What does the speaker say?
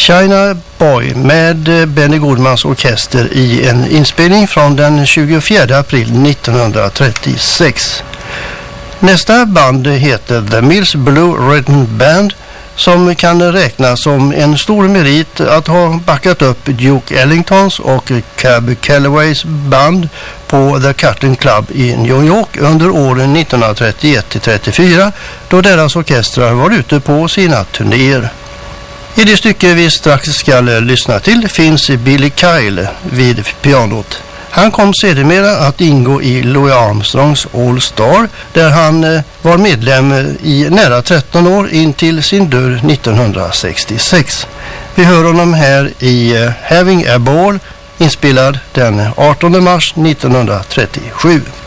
China Boy med Benny Goodmans orkester i en inspelning från den 24 april 1936. Nästa band heter The Mills Blue Rhythm Band, som kan räknas som en stor merit att ha backat upp Duke Ellingtons och Cab Callaways band på The Cutting Club i New York under åren 1931-34, då deras orkestrar var ute på sina turnéer. I det stycke vi strax ska lyssna till finns Billy Kyle vid pianot. Han kom sedermera att ingå i Louis Armstrongs All Star, där han var medlem i nära 13 år in till sin död 1966. Vi hör honom här i Having a Ball, inspelad den 18 mars 1937.